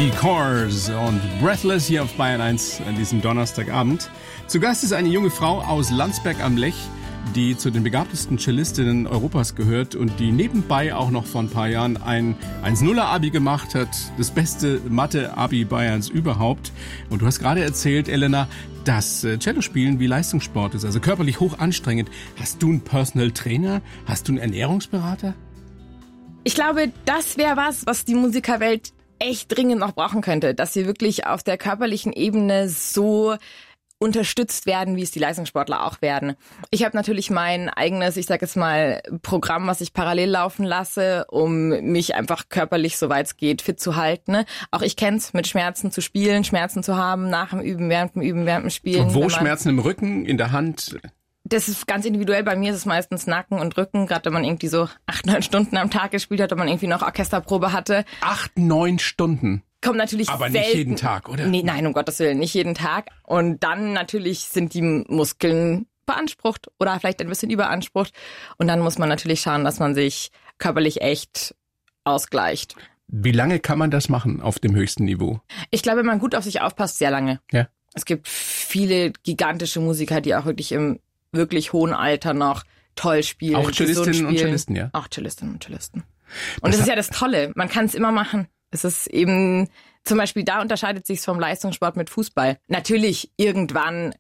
Die Cars und Breathless hier auf Bayern 1 an diesem Donnerstagabend. Zu Gast ist eine junge Frau aus Landsberg am Lech, die zu den begabtesten Cellistinnen Europas gehört und die nebenbei auch noch vor ein paar Jahren ein 1-0er-Abi gemacht hat, das beste Mathe-Abi Bayerns überhaupt. Und du hast gerade erzählt, Elena, dass Cellospielen wie Leistungssport ist, also körperlich hoch anstrengend. Hast du einen Personal Trainer? Hast du einen Ernährungsberater? Ich glaube, das wäre was die Musikerwelt echt dringend noch brauchen könnte, dass wir wirklich auf der körperlichen Ebene so unterstützt werden, wie es die Leistungssportler auch werden. Ich habe natürlich mein eigenes, ich sage jetzt mal, Programm, was ich parallel laufen lasse, um mich einfach körperlich, soweit es geht, fit zu halten. Auch ich kenn's, mit Schmerzen zu spielen, Schmerzen zu haben, nach dem Üben, während dem Spielen. Und wo Schmerzen im Rücken, in der Hand? Das ist ganz individuell. Bei mir ist es meistens Nacken und Rücken, gerade wenn man irgendwie so 8-9 Stunden am Tag gespielt hat, wenn man irgendwie noch Orchesterprobe hatte. 8-9 Stunden? Kommt natürlich aber selten. Nicht jeden Tag, oder? Nee, nein, um Gottes Willen, nicht jeden Tag. Und dann natürlich sind die Muskeln beansprucht oder vielleicht ein bisschen überansprucht. Und dann muss man natürlich schauen, dass man sich körperlich echt ausgleicht. Wie lange kann man das machen auf dem höchsten Niveau? Ich glaube, wenn man gut auf sich aufpasst, sehr lange. Ja. Es gibt viele gigantische Musiker, die auch wirklich im wirklich hohen Alter noch toll spielen. Auch Cellistinnen und Cellisten, ja? Auch Cellistinnen und Cellisten. Und das ist ja das Tolle. Man kann es immer machen. Es ist eben, zum Beispiel da unterscheidet sich's vom Leistungssport mit Fußball. Natürlich, irgendwann,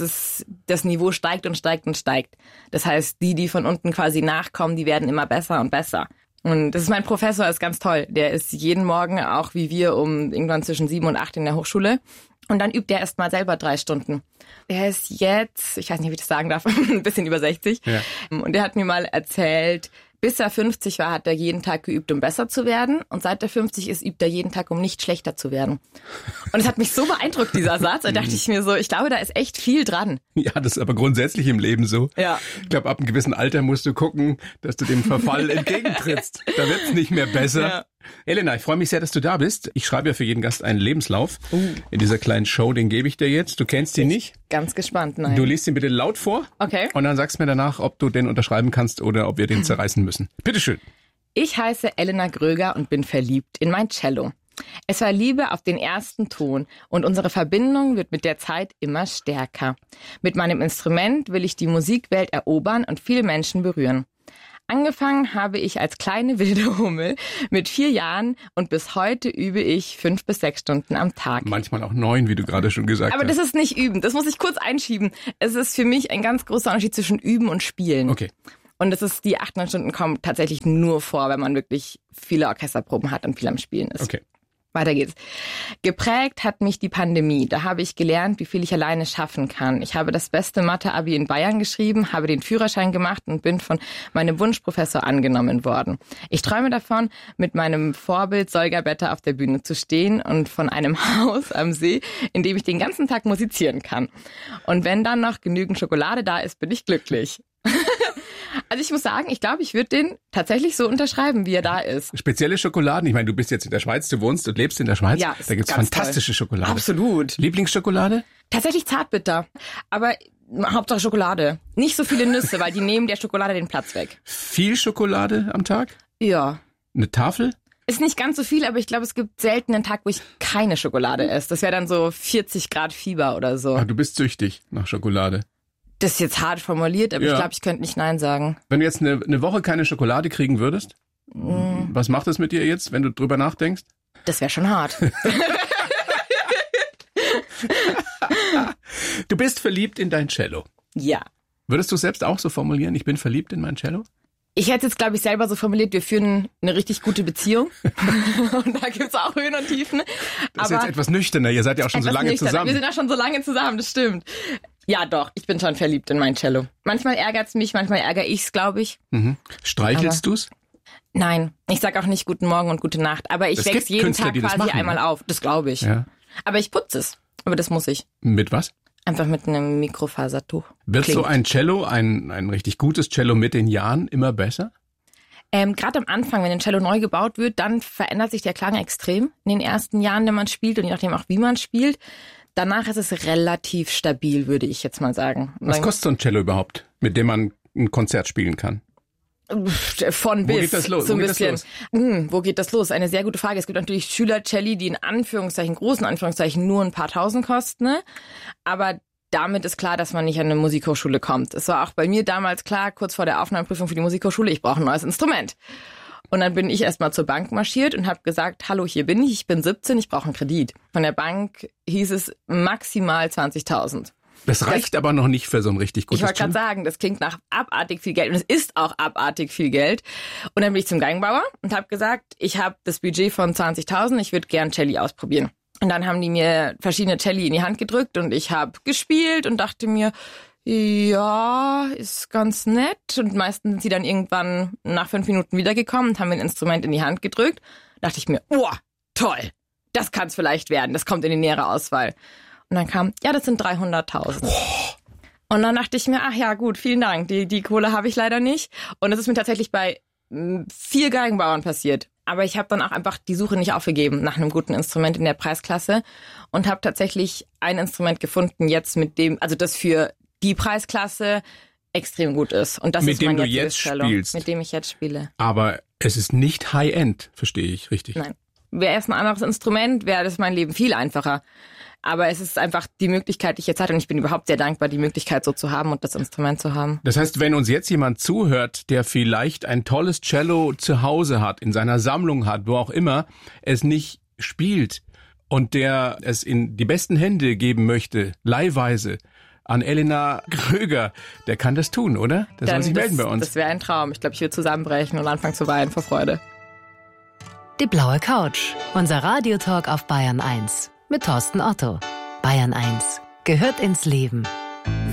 das Niveau steigt und steigt und steigt. Das heißt, die von unten quasi nachkommen, die werden immer besser und besser. Und das ist mein Professor, ist ganz toll. Der ist jeden Morgen, auch wie wir, irgendwann zwischen 7 und 8 in der Hochschule. Und dann übt er erst mal selber 3 Stunden. Er ist jetzt, ich weiß nicht, wie ich das sagen darf, ein bisschen über 60. Ja. Und er hat mir mal erzählt, bis er 50 war, hat er jeden Tag geübt, um besser zu werden. Und seit er 50 ist, übt er jeden Tag, um nicht schlechter zu werden. Und es hat mich so beeindruckt, dieser Satz. Da dachte ich mir so, ich glaube, da ist echt viel dran. Ja, das ist aber grundsätzlich im Leben so. Ja. Ich glaube, ab einem gewissen Alter musst du gucken, dass du dem Verfall entgegentrittst. Da wird's nicht mehr besser. Ja. Elena, ich freue mich sehr, dass du da bist. Ich schreibe ja für jeden Gast einen Lebenslauf in dieser kleinen Show, den gebe ich dir jetzt. Du kennst ihn nicht? Ganz gespannt, nein. Du liest ihn bitte laut vor. Okay. Und dann sagst mir danach, ob du den unterschreiben kannst oder ob wir den zerreißen müssen. Bitteschön. Ich heiße Elena Gröger und bin verliebt in mein Cello. Es war Liebe auf den ersten Ton und unsere Verbindung wird mit der Zeit immer stärker. Mit meinem Instrument will ich die Musikwelt erobern und viele Menschen berühren. Angefangen habe ich als kleine wilde Hummel mit 4 Jahren und bis heute übe ich 5 bis 6 Stunden am Tag. Manchmal auch 9, wie du gerade schon gesagt hast. Aber das ist nicht üben, das muss ich kurz einschieben. Es ist für mich ein ganz großer Unterschied zwischen üben und spielen. Okay. Und die 8-9 Stunden kommen tatsächlich nur vor, wenn man wirklich viele Orchesterproben hat und viel am Spielen ist. Okay. Weiter geht's. Geprägt hat mich die Pandemie. Da habe ich gelernt, wie viel ich alleine schaffen kann. Ich habe das beste Mathe-Abi in Bayern geschrieben, habe den Führerschein gemacht und bin von meinem Wunschprofessor angenommen worden. Ich träume davon, mit meinem Vorbild Solga Better auf der Bühne zu stehen und von einem Haus am See, in dem ich den ganzen Tag musizieren kann. Und wenn dann noch genügend Schokolade da ist, bin ich glücklich. Also ich muss sagen, ich glaube, ich würde den tatsächlich so unterschreiben, wie er da ist. Spezielle Schokoladen? Ich meine, du bist jetzt in der Schweiz, du wohnst und lebst in der Schweiz. Ja, da gibt's fantastische toll. Schokolade. Absolut. Lieblingsschokolade? Tatsächlich Zartbitter. Aber Hauptsache Schokolade. Nicht so viele Nüsse, weil die nehmen der Schokolade den Platz weg. Viel Schokolade am Tag? Ja. Eine Tafel? Ist nicht ganz so viel, aber ich glaube, es gibt selten einen Tag, wo ich keine Schokolade esse. Das wäre dann so 40 Grad Fieber oder so. Ach, du bist süchtig nach Schokolade. Das ist jetzt hart formuliert, aber ja. Ich glaube, ich könnte nicht Nein sagen. Wenn du jetzt eine Woche keine Schokolade kriegen würdest, was macht das mit dir jetzt, wenn du drüber nachdenkst? Das wäre schon hart. Du bist verliebt in dein Cello. Ja. Würdest du selbst auch so formulieren, ich bin verliebt in mein Cello? Ich hätte jetzt, glaube ich, selber so formuliert, wir führen eine richtig gute Beziehung. Und da gibt's auch Höhen und Tiefen. Das ist jetzt etwas nüchterner, ihr seid ja auch schon so lange nüchtern. Zusammen. Wir sind ja schon so lange zusammen, das stimmt. Ja, doch, ich bin schon verliebt in mein Cello. Manchmal ärgert's mich, manchmal ärgere ich's, glaube ich. Mhm. Streichelst du's? Nein, ich sag auch nicht guten Morgen und gute Nacht. Aber ich wechsle jeden Künstler, Tag quasi einmal auf. Das glaube ich. Ja. Aber ich putze es. Aber das muss ich. Mit was? Einfach mit einem Mikrofasertuch. Wird so ein Cello, ein richtig gutes Cello mit den Jahren immer besser? Gerade am Anfang, wenn ein Cello neu gebaut wird, dann verändert sich der Klang extrem in den ersten Jahren, wenn man spielt und je nachdem auch, wie man spielt. Danach ist es relativ stabil, würde ich jetzt mal sagen. Was kostet so ein Cello überhaupt, mit dem man ein Konzert spielen kann? Von bis. Wo geht das los? So ein bisschen. Wo geht das los? Eine sehr gute Frage. Es gibt natürlich Schüler-Celli, die in Anführungszeichen, großen Anführungszeichen, nur ein paar tausend kosten, ne? Aber damit ist klar, dass man nicht an eine Musikhochschule kommt. Es war auch bei mir damals klar, kurz vor der Aufnahmeprüfung für die Musikhochschule, ich brauche ein neues Instrument. Und dann bin ich erstmal zur Bank marschiert und habe gesagt, hallo, hier bin ich bin 17, ich brauche einen Kredit. Von der Bank hieß es maximal 20.000. Das reicht aber noch nicht für so ein richtig gutes Ich wollte gerade sagen, das klingt nach abartig viel Geld und es ist auch abartig viel Geld. Und dann bin ich zum Geigenbauer und habe gesagt, ich habe das Budget von 20.000, ich würde gern Celli ausprobieren. Und dann haben die mir verschiedene Celli in die Hand gedrückt und ich habe gespielt und dachte mir, ja, ist ganz nett. Und meistens sind sie dann irgendwann nach 5 Minuten wiedergekommen und haben mir ein Instrument in die Hand gedrückt. Da dachte ich mir, toll, das kann es vielleicht werden, das kommt in die nähere Auswahl. Und dann kam, ja, das sind 300.000. Und dann dachte ich mir, ach ja, gut, vielen Dank, die Kohle habe ich leider nicht. Und das ist mir tatsächlich bei 4 Geigenbauern passiert. Aber ich habe dann auch einfach die Suche nicht aufgegeben nach einem guten Instrument in der Preisklasse und habe tatsächlich ein Instrument gefunden jetzt mit dem, also das für die Preisklasse extrem gut ist. Und das mit ist dem mein du jetzt Cello, spielst. mit dem ich jetzt spiele. Aber es ist nicht High-End, verstehe ich richtig? Nein. Wäre es ein anderes Instrument, wäre das mein Leben viel einfacher. Aber es ist einfach die Möglichkeit, die ich jetzt hatte. Und ich bin überhaupt sehr dankbar, die Möglichkeit so zu haben und das Instrument zu haben. Das heißt, wenn uns jetzt jemand zuhört, der vielleicht ein tolles Cello zu Hause hat, in seiner Sammlung hat, wo auch immer, es nicht spielt und der es in die besten Hände geben möchte, leihweise, an Elena Kröger, der kann das tun, oder? Der soll sich melden bei uns. Das wäre ein Traum. Ich glaube, ich würde zusammenbrechen und anfangen zu weinen vor Freude. Die blaue Couch, unser Radiotalk auf Bayern 1 mit Thorsten Otto. Bayern 1 gehört ins Leben.